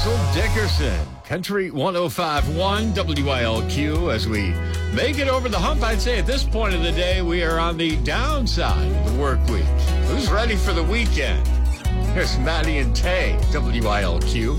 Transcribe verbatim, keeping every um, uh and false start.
Russell Dickerson, Country one oh five point one W I L Q. As we make it over the hump, I'd say at this point of the day, we are on the downside of the work week. Who's ready for the weekend? Here's Maddie and Tay, W I L Q.